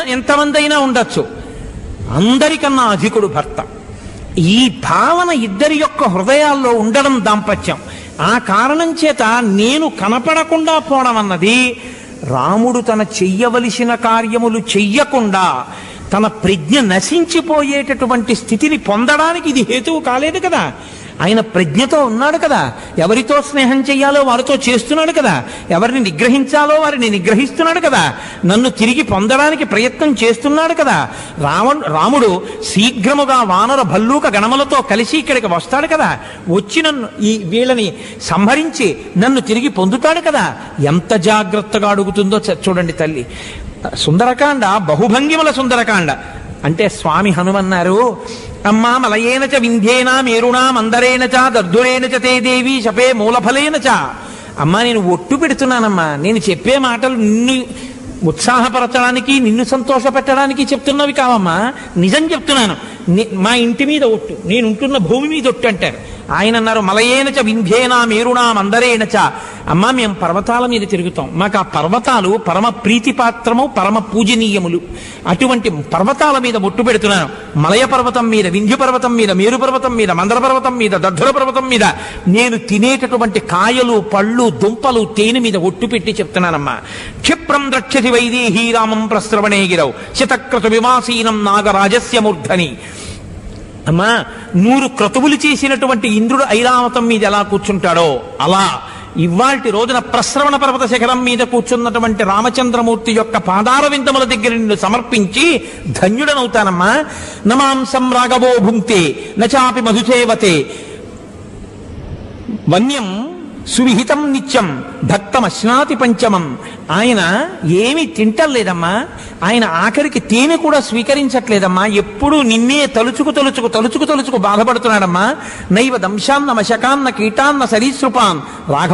ఎంతమంది అయినా ఉండొచ్చు, అందరికన్నా అధికుడు భర్త. ఈ భావన ఇద్దరి యొక్క హృదయాల్లో ఉండడం దాంపత్యం. ఆ కారణం చేత నేను కనపడకుండా పోవడం అన్నది రాముడు తన చెయ్యవలసిన కార్యములు చెయ్యకుండా తన ప్రజ్ఞ నశించిపోయేటటువంటి స్థితిని పొందడానికి ఇది హేతువు కాలేదు కదా. ఆయన ప్రజ్ఞతో ఉన్నాడు కదా, ఎవరితో స్నేహం చెయ్యాలో వారితో చేస్తున్నాడు కదా, ఎవరిని నిగ్రహించాలో వారిని నిగ్రహిస్తున్నాడు కదా, నన్ను తిరిగి పొందడానికి ప్రయత్నం చేస్తున్నాడు కదా. రాముడు శీఘ్రముగా వానర భల్లూక గణములతో కలిసి ఇక్కడికి వస్తాడు కదా, వచ్చి నన్ను వీళ్ళని సంహరించి నన్ను తిరిగి పొందుతాడు కదా. ఎంత జాగ్రత్తగా అడుగుతుందో చూడండి తల్లి. సుందరకాండ బహుభంగిముల సుందరకాండ. అంటే స్వామి హనుమన్నారు, అమ్మా మలయేన చ వింధ్యేనా మేరుణా మందరేణ చ దర్ధురేణ చ తే దేవి శపే మూలఫలేన చ. అమ్మా నేను ఒట్టు పెడుతున్నానమ్మా, నేను చెప్పే మాటలు నిన్ను ఉత్సాహపరచడానికి నిన్ను సంతోషపెట్టడానికి చెప్తున్నవి కావమ్మా, నిజం చెప్తున్నాను. మా ఇంటి మీద ఒట్టు, నేను ఉంటున్న భూమి మీద ఒట్టు అంటారు. ఆయన అన్నారు మలయేనచ వింధ్యేనా మేరుణా మందరేణచ. అమ్మా మేము పర్వతాల మీద తిరుగుతాం, మాకు ఆ పర్వతాలు పరమ ప్రీతిపాత్రము పరమ పూజనీయములు. అటువంటి పర్వతాల మీద ఒట్టు పెడుతున్నాను. మలయ పర్వతం మీద, వింధ్య పర్వతం మీద, మేరు పర్వతం మీద, మందర పర్వతం మీద, దద్ధుర పర్వతం మీద నేను తినేటటువంటి కాయలు పళ్ళు దుంపలు తేనె మీద ఒట్టు పెట్టి చెప్తున్నానమ్మా. క్షిప్రం ద్రక్షసి వైదేహీ రామం ప్రస్రవణే గిరౌ శతక్రతు వివాసీనం నాగరాజస్య మూర్ధని. అమ్మా 100 క్రతువులు చేసినటువంటి ఇంద్రుడు ఐరావతం మీద ఎలా కూర్చుంటాడో అలా ఇవాల్టి రోజున ప్రస్రవణ పర్వత శిఖరం మీద కూర్చున్నటువంటి రామచంద్రమూర్తి యొక్క పాదార విందముల దగ్గర నిన్ను సమర్పించి ధన్యుడనవుతానమ్మా. నమాంసం రాఘవో భుంక్తే నచాపి మధుసేవతే వన్యం సువిహితం నిత్యం భక్తమశ్నాతి పంచమం. ఆయన ఏమి తింటలేదమ్మా, ఆయన ఆఖరికి తేనె కూడా స్వీకరించట్లేదమ్మా. ఎప్పుడూ నిన్నే తలుచుకు తలుచుకు తలుచుకు తలుచుకు బాధపడుతున్నాడమ్మా. నైవ దంశాన్న మశకాన్న కీటాన్న సరీసృపాన్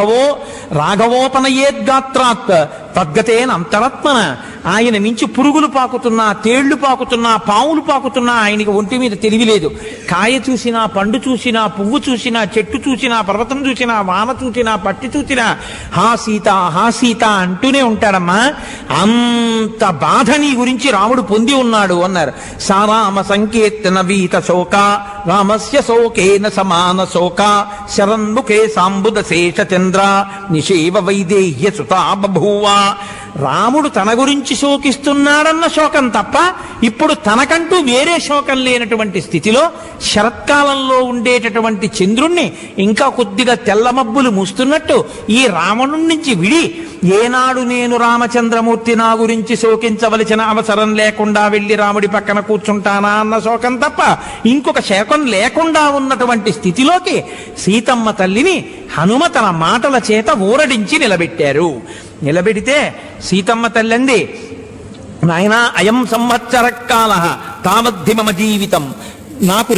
రాఘవోపనయేద్గాత్రాత్ తద్గతేన అంతరాత్మన. ఆయన నుంచి పురుగులు పాకుతున్నా, తేళ్లు పాకుతున్నా, పావులు పాకుతున్నా ఆయనకి ఒంటి మీద తెలివిలేదు. కాయ చూసినా, పండు చూసినా, పువ్వు చూసినా, చెట్టు చూసినా, పర్వతం చూసినా, వాన చూసినా, పట్టి చూసినా హా సీత అంటూనే ఉంటాడమ్మా. అంత బాధ నీ గురించి రాముడు పొంది ఉన్నాడు అన్నారు. సారామ సంకీర్తన వీత శోక రామస్య శోకేన సమాన శోక శరన్ముఖే సాంబుద శేష చంద్ర నిషేవ వైదేహ్య సుతా బభూవా. రాముడు తన గురించి శోకిస్తున్నాడన్న శోకం తప్ప ఇప్పుడు తనకంటూ వేరే శోకం లేనటువంటి స్థితిలో శరత్కాలంలో ఉండేటటువంటి చంద్రుణ్ణి ఇంకా కొద్దిగా తెల్లమబ్బులు మూస్తున్నట్టు ఈ రావణుడి నుంచి విడి ఏనాడు నేను రామచంద్రమూర్తి నా గురించి శోకించవలసిన అవసరం లేకుండా వెళ్ళి రాముడి పక్కన కూర్చుంటానా అన్న శోకం తప్ప ఇంకొక శోకం లేకుండా ఉన్నటువంటి స్థితిలోకి సీతమ్మ తల్లిని హనుమ తన మాటల చేత ఊరడించి నిలబెట్టారు. నిలబెడితే సీతమ్మ తల్లి అంది, నాయనా అయం సంవత్సరకాల తావద్ధి మమ జీవితం. నాకు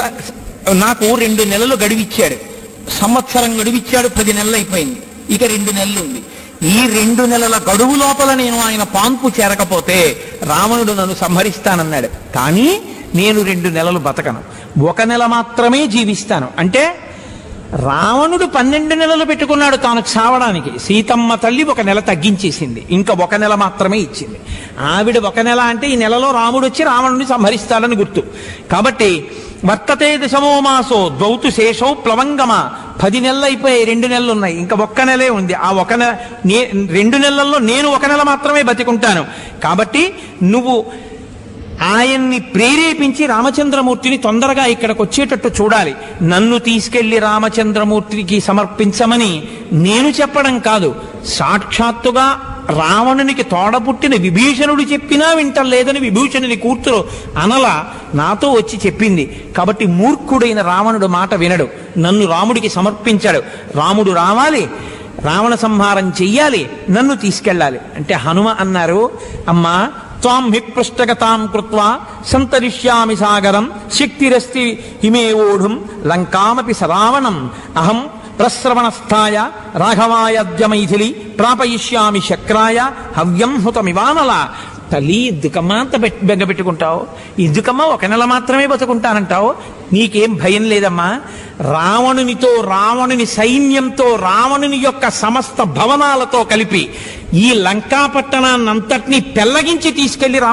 2 నెలలు గడివిచ్చాడు, సంవత్సరం గడివిచ్చాడు, 10 నెలలు అయిపోయింది, ఇక 2 నెలలు ఉంది. ఈ 2 నెలల గడువు లోపల నేను ఆయన పాన్పు చేరకపోతే రావణుడు నన్ను సంహరిస్తానన్నాడు. కానీ నేను 2 నెలలు బతకను, 1 నెల మాత్రమే జీవిస్తాను. అంటే రావణుడు 12 నెలలు పెట్టుకున్నాడు తాను చావడానికి. సీతమ్మ తల్లి 1 నెల తగ్గించేసింది, ఇంకా 1 నెల మాత్రమే ఇచ్చింది. ఆవిడ 1 నెల అంటే ఈ నెలలో రాముడు వచ్చి రావణుడిని సంహరిస్తాడని గుర్తు. కాబట్టి వర్తతే దశమో మాసో ద్వౌతు శేషో ప్లవంగమ. 10 నెలలు అయిపోయి 2 నెలలు ఉన్నాయి, ఇంకా 1 నెలే ఉంది. ఆ 1 నెల 2 నెలల్లో నేను 1 నెల మాత్రమే బతికుంటాను. కాబట్టి నువ్వు ఆయన్ని ప్రేరేపించి రామచంద్రమూర్తిని తొందరగా ఇక్కడికి వచ్చేటట్టు చూడాలి. నన్ను తీసుకెళ్లి రామచంద్రమూర్తికి సమర్పించమని నేను చెప్పడం కాదు, సాక్షాత్తుగా రావణునికి తోడపుట్టిన విభీషణుడు చెప్పినా వింటలేదని విభీషణుని కూతురు అనల నాతో వచ్చి చెప్పింది. కాబట్టి మూర్ఖుడైన రావణుడు మాట వినడు, నన్ను రాముడికి సమర్పించాడు. రాముడు రావాలి, రావణ సంహారం చెయ్యాలి, నన్ను తీసుకెళ్ళాలి. అంటే హనుమ అన్నారు, అమ్మా త్వాం హి పృష్టగతాం కృత్వా సంతరిష్యామి సాగరం శక్తిరస్తి హిమే ఓఢుం లంకామపి సరావణం అహం ప్రస్రవణస్థాయ రాఘవాయద్య మైథిలి ప్రాపయిష్యామి శక్రాయ హవ్యం హుతమివానల. తల్లి ఎందుకమ్మా అంత బెంగపెట్టుకుంటావు, ఎందుకమ్మా 1 నెల మాత్రమే బతుకుంటానంటావు, నీకేం భయం లేదమ్మా. రావణుని సైన్యంతో రావణుని యొక్క సమస్త భవనాలతో కలిపి ఈ లంకా పట్టణాన్నంతటినీ పెళ్లగించి తీసుకెళ్లి